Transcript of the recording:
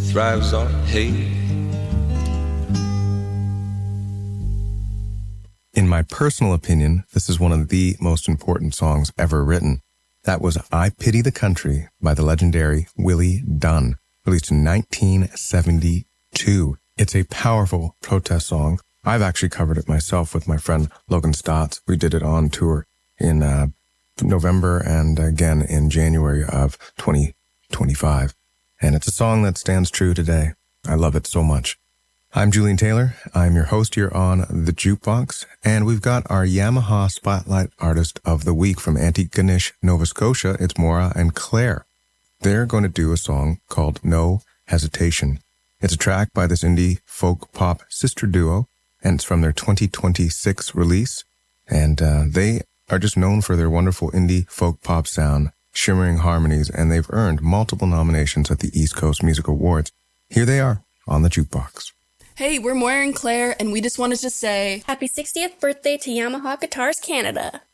thrives on hate. In my personal opinion, this is one of the most important songs ever written. That was I Pity the Country by the legendary Willie Dunn, released in 1972. It's a powerful protest song. I've actually covered it myself with my friend Logan Stotts. We did it on tour in November and again in January of 2025. And it's a song that stands true today. I love it so much. I'm Julian Taylor. I'm your host here on The Jukebox, and we've got our Yamaha Spotlight Artist of the Week from Antigonish, Nova Scotia. It's Maura and Claire. They're going to do a song called No Hesitation. It's a track by this indie folk pop sister duo, and it's from their 2026 release. And they are just known for their wonderful indie folk pop sound, shimmering harmonies, and they've earned multiple nominations at the East Coast Music Awards. Here they are on The Jukebox. Hey, we're Moira and Claire, and we just wanted to say happy 60th birthday to Yamaha Guitars Canada.